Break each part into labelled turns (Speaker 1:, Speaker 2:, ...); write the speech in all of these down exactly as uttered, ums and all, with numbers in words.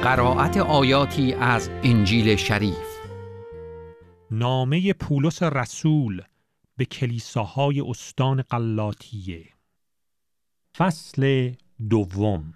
Speaker 1: قرائت آیاتی از انجیل شریف.
Speaker 2: نامه پولس رسول به کلیساهای استان غلاطیه. فصل دوم.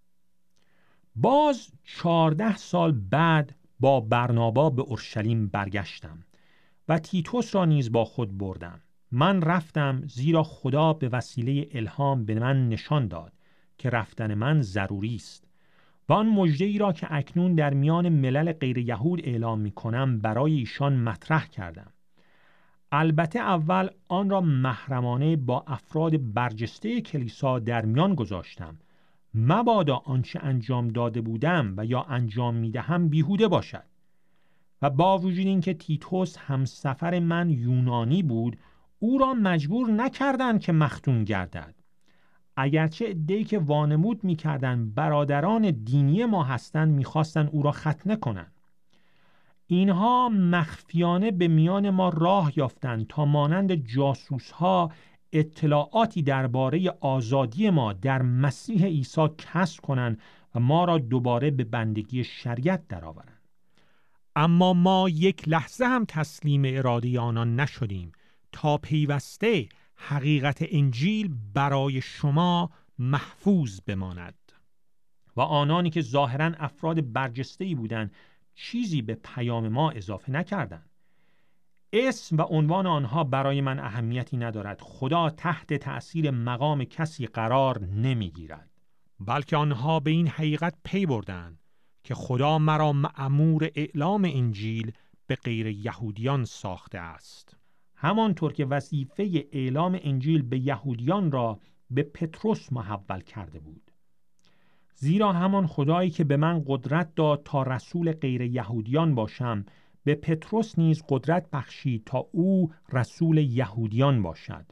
Speaker 2: باز چهارده سال بعد با برنابا به اورشلیم برگشتم و تیتوس را نیز با خود بردم. من رفتم زیرا خدا به وسیله الهام به من نشان داد که رفتن من ضروری است و آن مژده‌ای را که اکنون در میان ملل غیر یهود اعلام می کنم برای ایشان مطرح کردم. البته اول آن را محرمانه با افراد برجسته کلیسا در میان گذاشتم، مبادا آنچه انجام داده بودم و یا انجام می دهم بیهوده باشد. و با وجود اینکه تیتوس همسفر من یونانی بود، او را مجبور نکردند که مختون گردد. اگرچه عده‌ای که وانمود می‌کردند برادران دینی ما هستند می‌خواستند او را ختنه کنند. اینها مخفیانه به میان ما راه یافتند تا مانند جاسوس‌ها اطلاعاتی درباره آزادی ما در مسیح عیسی کسب کنند و ما را دوباره به بندگی شریعت درآورند. اما ما یک لحظه هم تسلیم اراده آنان نشدیم تا پیوسته حقیقت انجیل برای شما محفوظ بماند. و آنانی که ظاهراً افراد برجسته‌ای بودند چیزی به پیام ما اضافه نکردند. اسم و عنوان آنها برای من اهمیتی ندارد. خدا تحت تأثیر مقام کسی قرار نمیگیرد، بلکه آنها به این حقیقت پی بردند که خدا مرا مأمور اعلام انجیل به غیر یهودیان ساخته است، همانطور که وظیفه اعلام انجیل به یهودیان را به پتروس محول کرده بود. زیرا همان خدایی که به من قدرت داد تا رسول غیر یهودیان باشم، به پتروس نیز قدرت بخشید تا او رسول یهودیان باشد.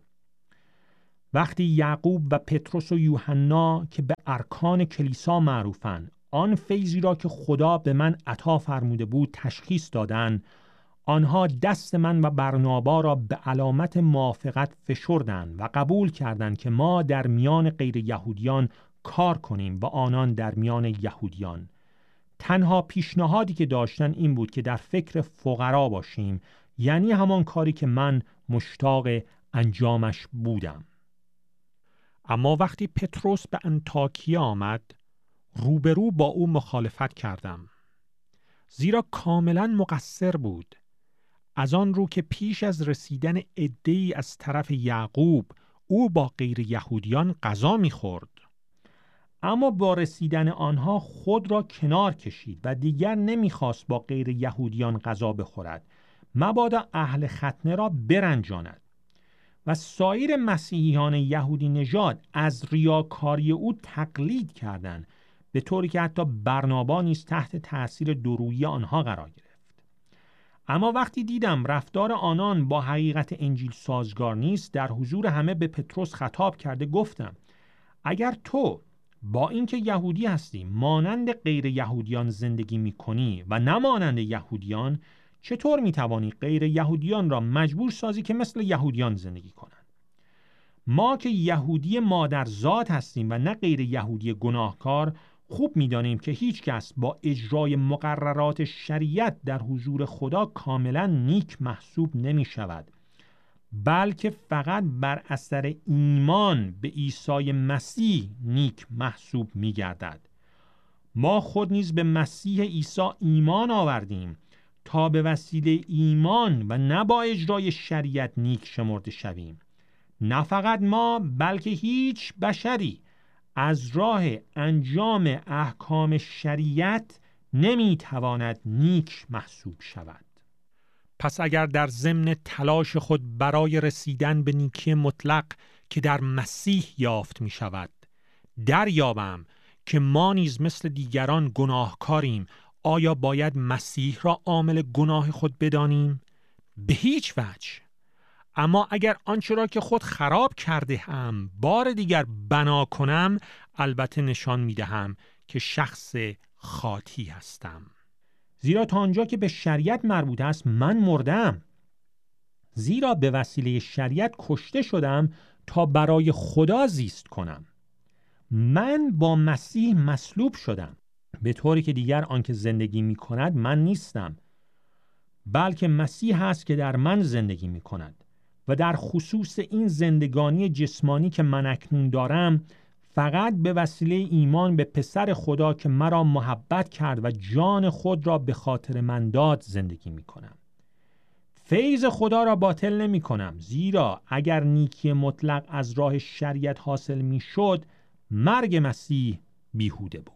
Speaker 2: وقتی یعقوب و پتروس و یوحنا که به ارکان کلیسا معروفند، آن فیضی را که خدا به من عطا فرموده بود تشخیص دادند، آنها دست من و برنابا را به علامت موافقت فشردند و قبول کردند که ما در میان غیر یهودیان کار کنیم و آنان در میان یهودیان. تنها پیشنهادی که داشتن این بود که در فکر فقرا باشیم، یعنی همان کاری که من مشتاق انجامش بودم. اما وقتی پتروس به انطاکیه آمد، روبرو با او مخالفت کردم، زیرا کاملا مقصر بود. از آن رو که پیش از رسیدن عده‌ای از طرف یعقوب او با غیر یهودیان غذا می‌خورد، اما با رسیدن آنها خود را کنار کشید و دیگر نمی‌خواست با غیر یهودیان غذا بخورد، مبادا اهل ختنه را برنجاند. و سایر مسیحیان یهودی نژاد از ریاکاری او تقلید کردند، به طوری که حتی برنابا نیز تحت تأثیر دورویی آنها قرار گرفت. اما وقتی دیدم رفتار آنان با حقیقت انجیل سازگار نیست، در حضور همه به پتروس خطاب کرده گفتم: اگر تو با اینکه یهودی هستی مانند غیر یهودیان زندگی می‌کنی و نه مانند یهودیان، چطور می‌توانی غیر یهودیان را مجبور سازی که مثل یهودیان زندگی کنند؟ ما که یهودی مادرزاد هستیم و نه غیر یهودی گناهکار، خوب می‌دانیم که هیچ کس با اجرای مقررات شریعت در حضور خدا کاملا نیک محسوب نمی شود، بلکه فقط بر اثر ایمان به عیسی مسیح نیک محسوب می گردد. ما خود نیز به مسیح عیسی ایمان آوردیم تا به وسیله ایمان و نه با اجرای شریعت نیک شمرده شویم. نه فقط ما، بلکه هیچ بشری از راه انجام احکام شریعت نمیتواند نیک محسوب شود. پس اگر در ضمن تلاش خود برای رسیدن به نیکی مطلق که در مسیح یافت می شود دریابم که ما نیز مثل دیگران گناهکاریم، آیا باید مسیح را عامل گناه خود بدانیم؟ به هیچ وجه. اما اگر آنچه را که خود خراب کرده هم بار دیگر بنا کنم، البته نشان می دهم که شخص خاطی هستم. زیرا تا آنجا که به شریعت مربوط است من مردم، زیرا به وسیله شریعت کشته شدم تا برای خدا زیست کنم. من با مسیح مصلوب شدم، به طوری که دیگر آنکه زندگی می کند من نیستم، بلکه مسیح هست که در من زندگی می کند و در خصوص این زندگانی جسمانی که من اکنون دارم فقط به وسیله ایمان به پسر خدا که مرا محبت کرد و جان خود را به خاطر من داد زندگی می کنم. فیض خدا را باطل نمی کنم، زیرا اگر نیکی مطلق از راه شریعت حاصل می شد مرگ مسیح بیهوده بود.